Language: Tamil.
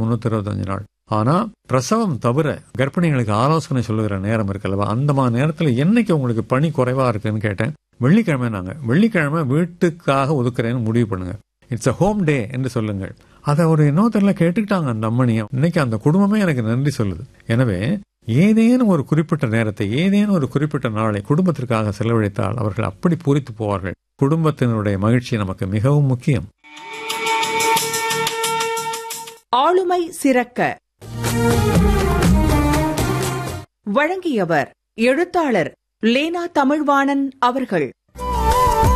365 நாள். ஆனா பிரசவம் தவிர கர்ப்பிணிகளுக்கு ஆலோசனை சொல்லுகிற நேரம் இருக்குல்லவா, அந்த மாதிரி நேரத்துல என்னைக்கு உங்களுக்கு பணி குறைவா இருக்குன்னு கேட்டேன். வெள்ளிக்கிழமை வீட்டுக்காக ஒதுக்குறேன்னு முடிவு பண்ணுங்க. இட்ஸ் அ ஹோம் டே என்று சொல்லுங்கள். அதை ஒரு இன்னொருத்தர்ல கேட்டுக்கிட்டாங்க அந்த அம்மனியும். இன்னைக்கு அந்த குடும்பமே எனக்கு நன்றி சொல்லுது. எனவே ஏதேனும் ஒரு குறிப்பிட்ட நேரத்தை, ஏதேனும் ஒரு குறிப்பிட்ட நாளை குடும்பத்திற்காக செலவழித்தால் அவர்கள் அப்படி பூரித்து போவார்கள். குடும்பத்தினுடைய மகிழ்ச்சி நமக்கு மிகவும் முக்கியம். ஆளுமை சிறக்க வழங்கியவர் எழுத்தாளர் லேனா தமிழ்வாணன் அவர்கள்.